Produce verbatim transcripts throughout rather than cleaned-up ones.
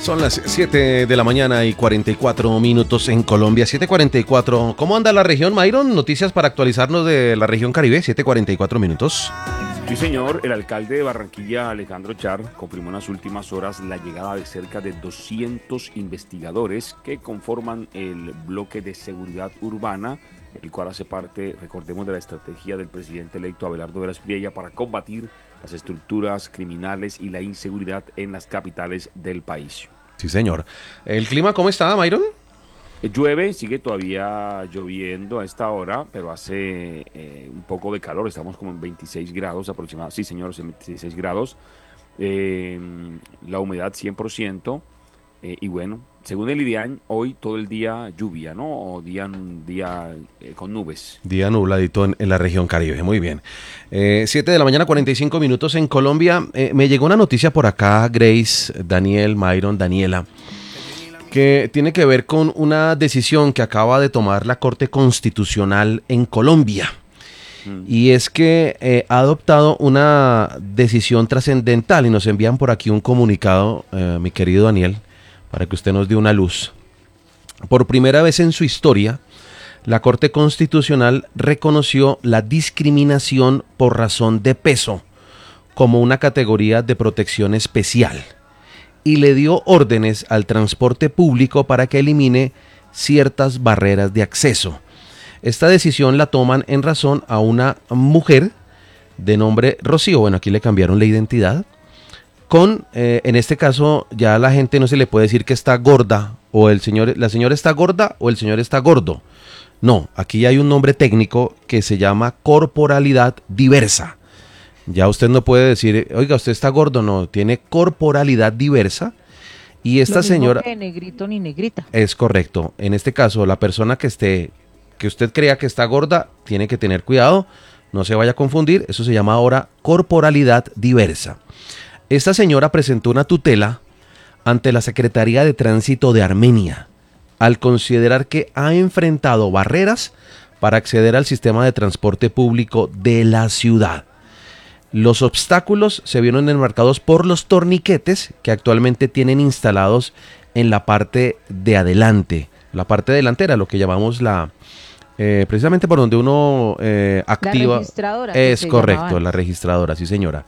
Son las siete de la mañana y cuarenta y cuatro minutos en Colombia, siete cuarenta y cuatro. ¿Cómo anda la región, Myron? Noticias para actualizarnos de la región Caribe, siete cuarenta y cuatro minutos. Sí, señor. El alcalde de Barranquilla, Alejandro Char, confirmó en las últimas horas la llegada de cerca de doscientos investigadores que conforman el bloque de seguridad urbana, el cual hace parte, recordemos, de la estrategia del presidente electo Abelardo Veras Priella para combatir las estructuras criminales y la inseguridad en las capitales del país. Sí, señor. ¿El clima cómo está, Myron? Llueve, sigue todavía lloviendo a esta hora, pero hace eh, un poco de calor, estamos como en veintiséis grados aproximadamente, sí señor, en veintiséis grados, eh, la humedad cien por ciento, eh, y bueno, según el IDEAN, hoy todo el día lluvia, ¿no? O día, día eh, con nubes. Día nubladito en, en la región Caribe, muy bien. Eh, siete de la mañana, cuarenta y cinco minutos en Colombia. Eh, me llegó una noticia por acá, Grace, Daniel, Myron, Daniela, que tiene que ver con una decisión que acaba de tomar la Corte Constitucional en Colombia. Mm. Y es que eh, ha adoptado una decisión trascendental y nos envían por aquí un comunicado, eh, mi querido Daniel, para que usted nos dé una luz. Por primera vez en su historia, la Corte Constitucional reconoció la discriminación por razón de peso como una categoría de protección especial y le dio órdenes al transporte público para que elimine ciertas barreras de acceso. Esta decisión la toman en razón a una mujer de nombre Rocío, bueno, aquí le cambiaron la identidad, con, eh, en este caso, ya a la gente no se le puede decir que está gorda, o el señor, la señora está gorda, o el señor está gordo. No, aquí hay un nombre técnico que se llama corporalidad diversa. Ya usted no puede decir, oiga, usted está gordo, no, tiene corporalidad diversa. Y esta Lo mismo señora... que negrito ni negrita. Es correcto. En este caso, la persona que esté, que usted crea que está gorda, tiene que tener cuidado, no se vaya a confundir, eso se llama ahora corporalidad diversa. Esta señora presentó una tutela ante la Secretaría de Tránsito de Armenia, al considerar que ha enfrentado barreras para acceder al sistema de transporte público de la ciudad. Los obstáculos se vieron enmarcados por los torniquetes que actualmente tienen instalados en la parte de adelante, la parte delantera, lo que llamamos la, eh, precisamente por donde uno eh, activa. La registradora. Es correcto, la registradora, sí señora.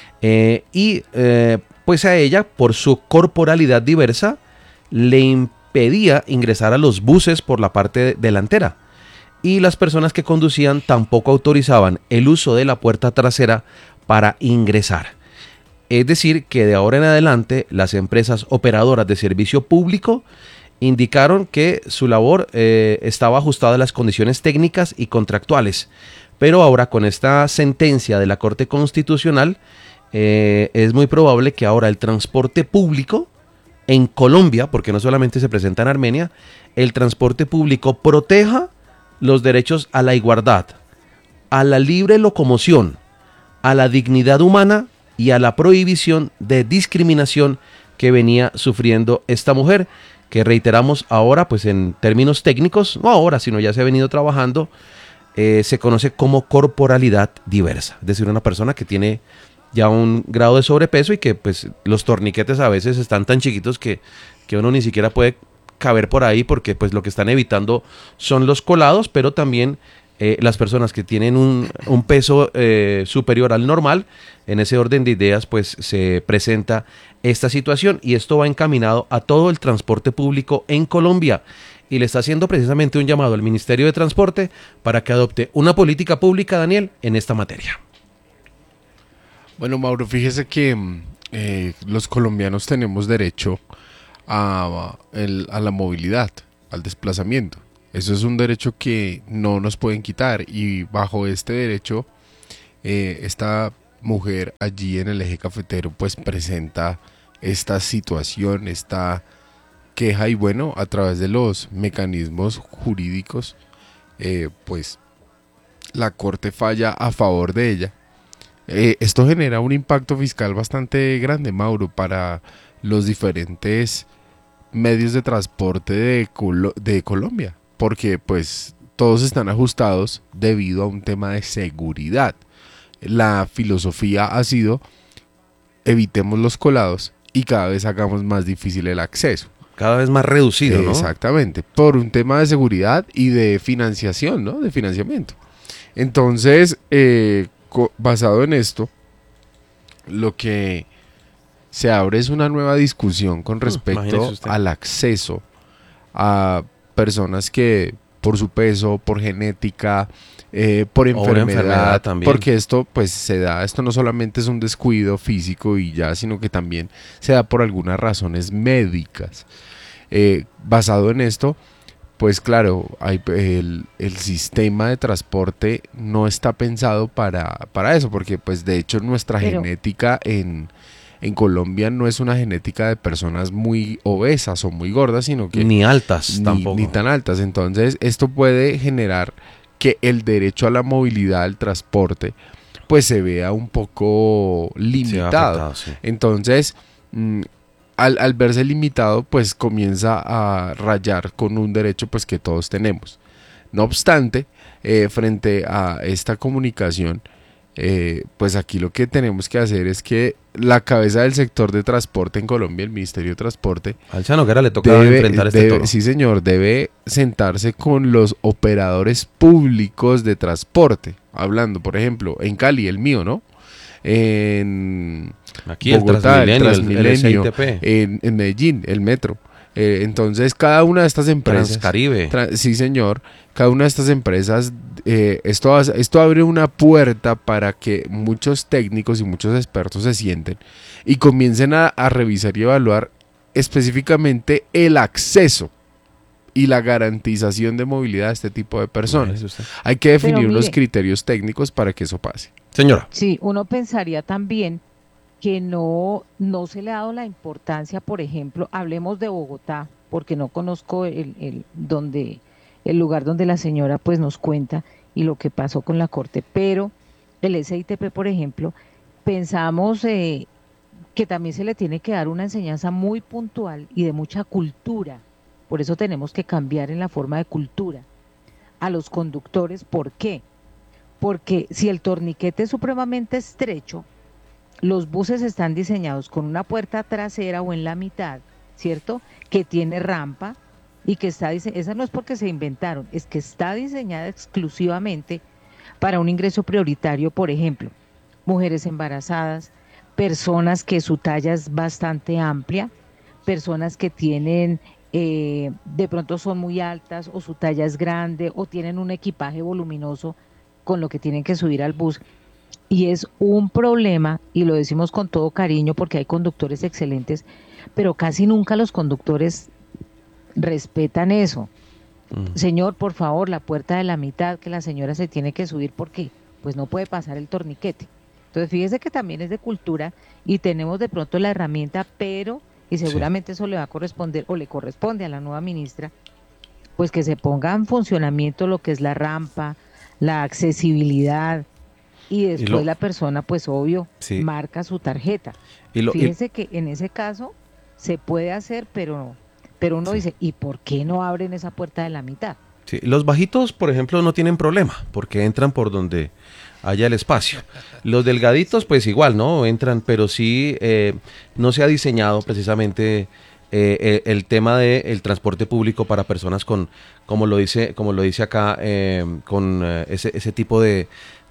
Eh, y eh, pues a ella, por su corporalidad diversa, le impedía ingresar a los buses por la parte delantera. Y las personas que conducían tampoco autorizaban el uso de la puerta trasera para ingresar. Es decir, que de ahora en adelante las empresas operadoras de servicio público indicaron que su labor eh, estaba ajustada a las condiciones técnicas y contractuales. Pero ahora con esta sentencia de la Corte Constitucional, eh, es muy probable que ahora el transporte público en Colombia, porque no solamente se presenta en Armenia, el transporte público proteja los derechos a la igualdad, a la libre locomoción, a la dignidad humana y a la prohibición de discriminación que venía sufriendo esta mujer, que reiteramos ahora, pues en términos técnicos, no ahora, sino ya se ha venido trabajando, eh, se conoce como corporalidad diversa, es decir, una persona que tiene ya un grado de sobrepeso y que pues los torniquetes a veces están tan chiquitos que, que uno ni siquiera puede caber por ahí, porque pues lo que están evitando son los colados, pero también eh, las personas que tienen un, un peso eh, superior al normal. En ese orden de ideas pues se presenta esta situación y esto va encaminado a todo el transporte público en Colombia y le está haciendo precisamente un llamado al Ministerio de Transporte para que adopte una política pública, Daniel, en esta materia. Bueno, Mauro, fíjese que eh, los colombianos tenemos derecho a, el, a la movilidad, al desplazamiento. Eso es un derecho que no nos pueden quitar y bajo este derecho, eh, esta mujer allí en el eje cafetero pues presenta esta situación, esta queja y bueno, a través de los mecanismos jurídicos, eh, pues la Corte falla a favor de ella. Eh, esto genera un impacto fiscal bastante grande, Mauro, para los diferentes medios de transporte de, Colo- de Colombia, porque pues todos están ajustados debido a un tema de seguridad. La filosofía ha sido evitemos los colados y cada vez hagamos más difícil el acceso. Cada vez más reducido, ¿no? Exactamente, por un tema de seguridad y de financiación, ¿no? De financiamiento. Entonces, eh, basado en esto, lo que se abre es una nueva discusión con respecto al acceso a personas que por su peso, por genética, eh, por enfermedad, enfermedad también. Porque esto pues se da, esto no solamente es un descuido físico y ya, sino que también se da por algunas razones médicas. Eh, basado en esto, pues claro, hay, el, el sistema de transporte no está pensado para, para eso, porque pues de hecho nuestra Pero... genética en... En Colombia no es una genética de personas muy obesas o muy gordas, sino que... Ni altas ni, tampoco. Ni tan altas. Entonces, esto puede generar que el derecho a la movilidad, al transporte, pues se vea un poco limitado. Afectado, sí. Entonces, mmm, al, al verse limitado, pues comienza a rayar con un derecho pues que todos tenemos. No obstante, eh, frente a esta comunicación, Eh, pues aquí lo que tenemos que hacer es que la cabeza del sector de transporte en Colombia, el Ministerio de Transporte, al Chano Guerra le toca debe, enfrentar este debe, toro. Sí, señor, debe sentarse con los operadores públicos de transporte, hablando, por ejemplo, en Cali, el mío, ¿no? En aquí Bogotá, el Transmilenio, el, el en, en Medellín, el metro. Eh, entonces, cada una de estas empresas... Transcaribe. Tra sí, señor. Cada una de estas empresas, eh, esto, esto abre una puerta para que muchos técnicos y muchos expertos se sienten y comiencen a, a revisar y evaluar específicamente el acceso y la garantización de movilidad de este tipo de personas. Hay que definir unos criterios técnicos para que eso pase. Señora. Sí, uno pensaría también que no, no se le ha dado la importancia, por ejemplo, hablemos de Bogotá, porque no conozco el, el, donde, el lugar donde la señora pues nos cuenta y lo que pasó con la corte, pero el S I T P, por ejemplo, pensamos eh, que también se le tiene que dar una enseñanza muy puntual y de mucha cultura, por eso tenemos que cambiar en la forma de cultura a los conductores. ¿Por qué? Porque si el torniquete es supremamente estrecho, los buses están diseñados con una puerta trasera o en la mitad, ¿cierto? Que tiene rampa y que está diseñada, esa no es porque se inventaron, es que está diseñada exclusivamente para un ingreso prioritario, por ejemplo, mujeres embarazadas, personas que su talla es bastante amplia, personas que tienen, eh, de pronto son muy altas o su talla es grande o tienen un equipaje voluminoso con lo que tienen que subir al bus. Y es un problema, y lo decimos con todo cariño porque hay conductores excelentes, pero casi nunca los conductores respetan eso. Mm. Señor, por favor, la puerta de la mitad que la señora se tiene que subir porque pues no puede pasar el torniquete. Entonces fíjese que también es de cultura y tenemos de pronto la herramienta, pero, y seguramente sí. Eso le va a corresponder o le corresponde a la nueva ministra, pues que se ponga en funcionamiento lo que es la rampa, la accesibilidad, y después y lo, la persona, pues obvio, sí. marca su tarjeta. Y lo, Fíjense y... que en ese caso se puede hacer, pero, pero uno sí. dice, ¿y por qué no abren esa puerta de la mitad? Sí. Los bajitos, por ejemplo, no tienen problema, porque entran por donde haya el espacio. Los delgaditos, pues igual, ¿no? Entran, pero sí eh, no se ha diseñado precisamente eh, el, el tema del transporte público para personas con, como lo dice, como lo dice acá, eh, con eh, ese, ese tipo de...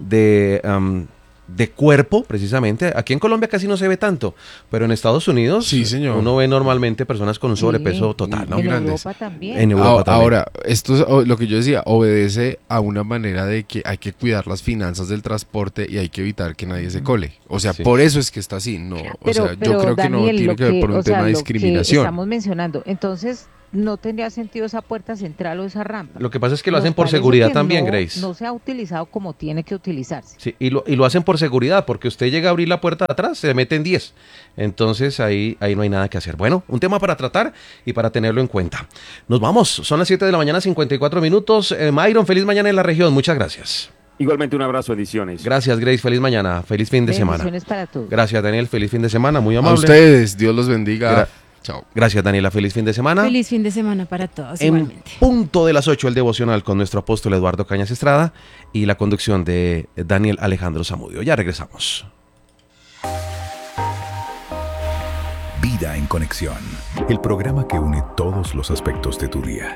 de um, de cuerpo, precisamente. Aquí en Colombia casi no se ve tanto, pero en Estados Unidos sí, señor. Uno ve normalmente personas con un sobrepeso sí, total, ¿no? En Grandes. Europa también. En Europa ahora, también. Ahora, esto es lo que yo decía, obedece a una manera de que hay que cuidar las finanzas del transporte y hay que evitar que nadie se cole. O sea, sí. por eso es que está así. No, pero, o sea, pero, yo creo Daniel, que no tiene que ver por un tema sea, de discriminación. Lo que estamos mencionando. Entonces, no tendría sentido esa puerta central o esa rampa. Lo que pasa es que lo Nos hacen por seguridad también, no, Grace. No se ha utilizado como tiene que utilizarse. Sí, y lo, y lo hacen por seguridad, porque usted llega a abrir la puerta de atrás, se meten diez. Entonces ahí, ahí no hay nada que hacer. Bueno, un tema para tratar y para tenerlo en cuenta. Nos vamos, son las siete de la mañana, cincuenta y cuatro minutos. Eh, Myron, feliz mañana en la región, muchas gracias. Igualmente un abrazo, ediciones. Gracias, Grace, feliz mañana, feliz fin de semana. Bendiciones para todos. Gracias, Daniel, feliz fin de semana, muy amable. A ustedes, Dios los bendiga. Gra Chao. Gracias, Daniela. Feliz fin de semana. Feliz fin de semana para todos. En igualmente. Punto de las ocho, el devocional con nuestro apóstol Eduardo Cañas Estrada y la conducción de Daniel Alejandro Zamudio. Ya regresamos. Vida en Conexión, el programa que une todos los aspectos de tu día.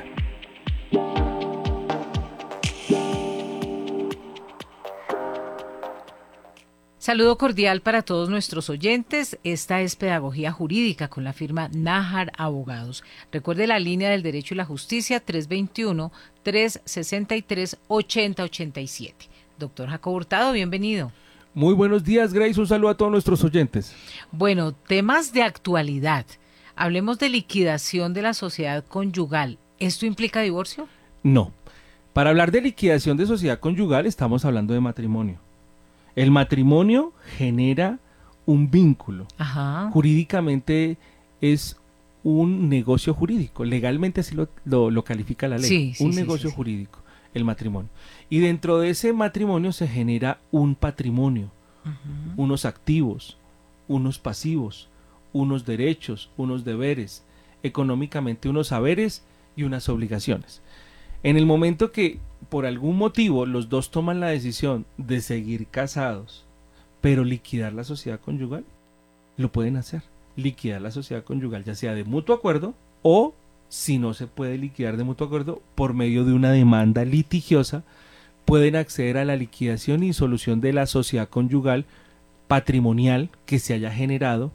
Saludo cordial para todos nuestros oyentes. Esta es Pedagogía Jurídica con la firma Nájar Abogados. Recuerde la línea del Derecho y la Justicia tres veintiuno, tres sesenta y tres, ochenta ochenta y siete. Doctor Jacobo Hurtado, bienvenido. Muy buenos días, Grace. Un saludo a todos nuestros oyentes. Bueno, temas de actualidad. Hablemos de liquidación de la sociedad conyugal. ¿Esto implica divorcio? No. Para hablar de liquidación de sociedad conyugal estamos hablando de matrimonio. El matrimonio genera un vínculo. Ajá. Jurídicamente es un negocio jurídico. Legalmente así lo, lo, lo califica la ley. Sí, sí, un sí, negocio sí, sí. jurídico, el matrimonio. Y dentro de ese matrimonio se genera un patrimonio, uh-huh. unos activos, unos pasivos, unos derechos, unos deberes, económicamente unos saberes y unas obligaciones. En el momento que por algún motivo los dos toman la decisión de seguir casados, pero liquidar la sociedad conyugal, lo pueden hacer. Liquidar la sociedad conyugal, ya sea de mutuo acuerdo o, si no se puede liquidar de mutuo acuerdo, por medio de una demanda litigiosa, pueden acceder a la liquidación y solución de la sociedad conyugal patrimonial que se haya generado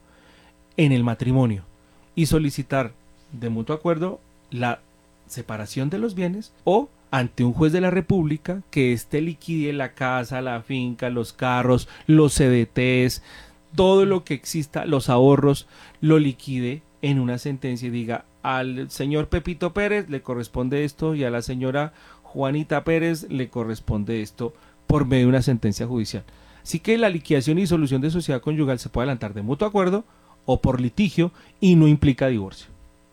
en el matrimonio y solicitar de mutuo acuerdo la separación de los bienes o ante un juez de la República que éste liquide la casa, la finca, los carros, los C D Ts, todo lo que exista, los ahorros, lo liquide en una sentencia y diga al señor Pepito Pérez le corresponde esto y a la señora Juanita Pérez le corresponde esto por medio de una sentencia judicial. Así que la liquidación y disolución de sociedad conyugal se puede adelantar de mutuo acuerdo o por litigio y no implica divorcio.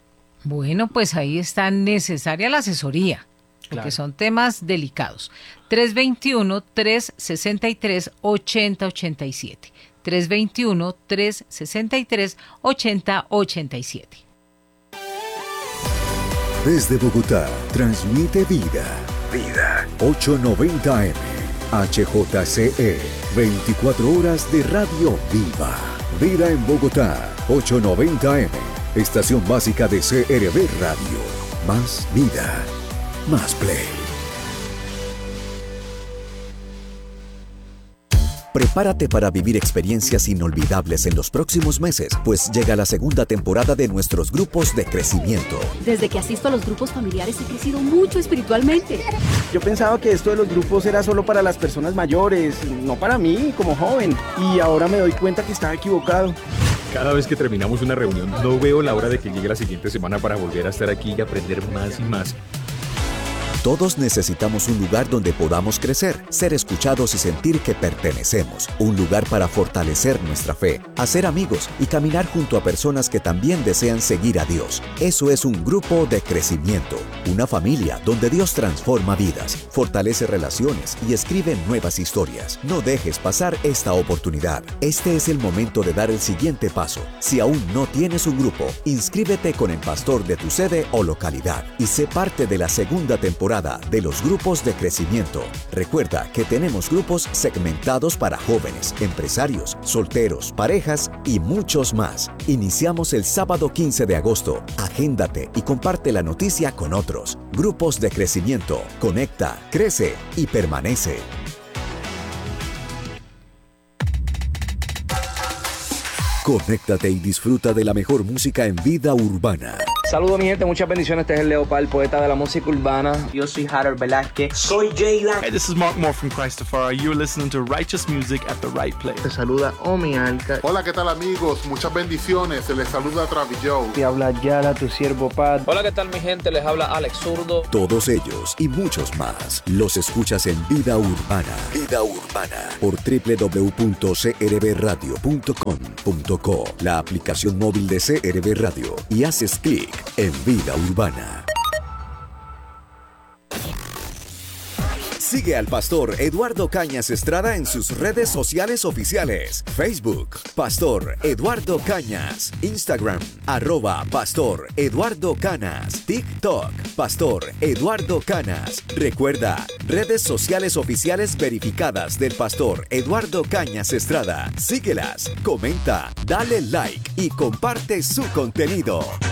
Bueno, pues ahí está necesaria la asesoría, porque Claro. son temas delicados. tres veintiuno, tres sesenta y tres, ochenta ochenta y siete. tres veintiuno, tres sesenta y tres, ochenta ochenta y siete. Desde Bogotá, transmite Vida. Vida. ochocientos noventa eme. H J C E. veinticuatro horas de radio viva. Vida en Bogotá. ochocientos noventa eme. Estación básica de C R V Radio. Más vida. Más play. Prepárate para vivir experiencias inolvidables en los próximos meses, pues llega la segunda temporada de nuestros grupos de crecimiento. Desde que asisto a los grupos familiares he crecido mucho espiritualmente. Yo pensaba que esto de los grupos era solo para las personas mayores, no para mí como joven. Y ahora me doy cuenta que estaba equivocado. Cada vez que terminamos una reunión, no veo la hora de que llegue la siguiente semana para volver a estar aquí y aprender más y más. Todos necesitamos un lugar donde podamos crecer, ser escuchados y sentir que pertenecemos. Un lugar para fortalecer nuestra fe, hacer amigos y caminar junto a personas que también desean seguir a Dios. Eso es un grupo de crecimiento, una familia donde Dios transforma vidas, fortalece relaciones y escribe nuevas historias. No dejes pasar esta oportunidad. Este es el momento de dar el siguiente paso. Si aún no tienes un grupo, inscríbete con el pastor de tu sede o localidad y sé parte de la segunda temporada de los grupos de crecimiento. Recuerda que tenemos grupos segmentados para jóvenes, empresarios, solteros, parejas y muchos más. Iniciamos el sábado quince de agosto. Agéndate y comparte la noticia con otros. Grupos de crecimiento. Conecta, crece y permanece. Conéctate y disfruta de la mejor música en vida urbana. Saludos mi gente, muchas bendiciones. Este es el Leopard, poeta de la música urbana. Yo soy Harold Velázquez. Soy Jayla. Hey, this is Mark Moore from Christopher. You're listening to righteous music at the right place. Te saluda Omi Alca. Hola, ¿qué tal amigos? Muchas bendiciones. Se les saluda Travis Joe. Te habla Yara, tu siervo Pat. Hola, ¿qué tal mi gente? Les habla Alex Zurdo. Todos ellos y muchos más los escuchas en Vida Urbana. Vida Urbana por doble u doble u doble u punto c r v radio punto com punto co, la aplicación móvil de C R V Radio, y haces clic en Vida Urbana. Sigue al pastor Eduardo Cañas Estrada en sus redes sociales oficiales. Facebook, Pastor Eduardo Cañas. Instagram, arroba Pastor Eduardo Canas. TikTok, Pastor Eduardo Canas. Recuerda, redes sociales oficiales verificadas del pastor Eduardo Cañas Estrada. Síguelas, comenta, dale like y comparte su contenido.